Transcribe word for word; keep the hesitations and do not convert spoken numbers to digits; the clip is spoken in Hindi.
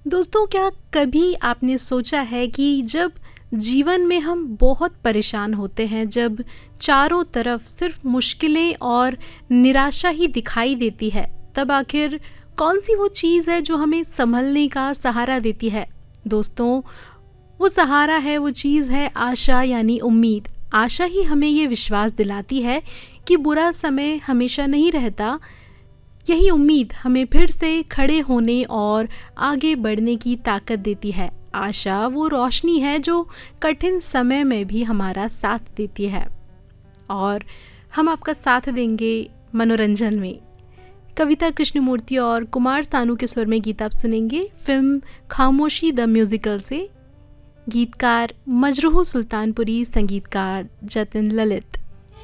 दोस्तों, क्या कभी आपने सोचा है कि जब जीवन में हम बहुत परेशान होते हैं, जब चारों तरफ सिर्फ मुश्किलें और निराशा ही दिखाई देती है, तब आखिर कौन सी वो चीज़ है जो हमें संभलने का सहारा देती है? दोस्तों, वो सहारा है, वो चीज़ है आशा यानी उम्मीद। आशा ही हमें ये विश्वास दिलाती है कि बुरा समय हमेशा नहीं रहता। यही उम्मीद हमें फिर से खड़े होने और आगे बढ़ने की ताकत देती है। आशा वो रोशनी है जो कठिन समय में भी हमारा साथ देती है। और हम आपका साथ देंगे मनोरंजन में। कविता कृष्णमूर्ति और कुमार सानू के स्वर में गीत आप सुनेंगे फिल्म खामोशी द म्यूजिकल से। गीतकार मजरूह सुल्तानपुरी, संगीतकार जतिन ललित।